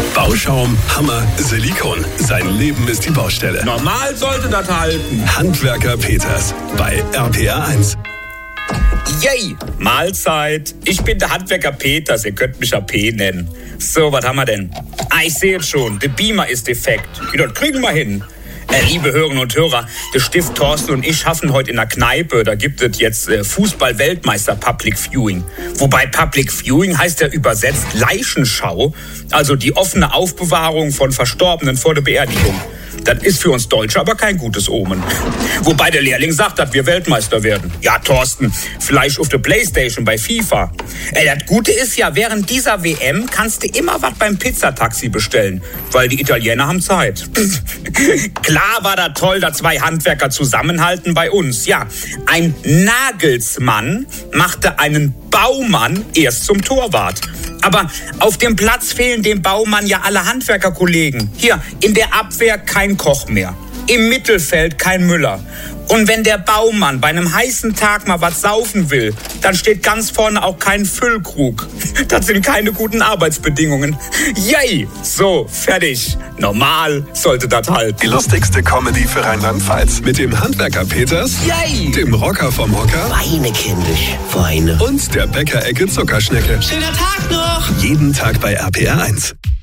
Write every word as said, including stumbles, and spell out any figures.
Bauschaum, Hammer, Silikon. Sein Leben ist die Baustelle. Normal sollte das halten. Handwerker Peters bei R P R eins. Yay, Mahlzeit. Ich bin der Handwerker Peters, ihr könnt mich A P nennen. So, was haben wir denn? Ah, ich sehe es schon, der Beamer ist defekt. Ja, das kriegen wir hin. Äh, liebe Hörerinnen und Hörer, der Stift Thorsten und ich schaffen heute in der Kneipe, da gibt es jetzt äh, Fußball-Weltmeister Public Viewing. Wobei Public Viewing heißt ja übersetzt Leichenschau, also die offene Aufbewahrung von Verstorbenen vor der Beerdigung. Das ist für uns Deutsche aber kein gutes Omen. Wobei der Lehrling sagt, dass wir Weltmeister werden. Ja, Thorsten, vielleicht auf der Playstation bei FIFA. Äh, das Gute ist ja, während dieser W M kannst du immer was beim Pizzataxi bestellen, weil die Italiener haben Zeit. Klar war das toll, dass zwei Handwerker zusammenhalten bei uns. Ja, ein Nagelsmann machte einen Baumann erst zum Torwart. Aber auf dem Platz fehlen dem Baumann ja alle Handwerkerkollegen. Hier, in der Abwehr kein Koch mehr. Im Mittelfeld kein Müller. Und wenn der Baumann bei einem heißen Tag mal was saufen will, dann steht ganz vorne auch kein Füllkrug. Das sind keine guten Arbeitsbedingungen. Yay! So, fertig. Normal sollte das halt. Die lustigste Comedy für Rheinland-Pfalz. Mit dem Handwerker Peters, Yay! Dem Rocker vom Hocker Weine, kindisch, Weine. und der Bäckerecke Zuckerschnecke. Schöner Tag noch! Jeden Tag bei R P R eins.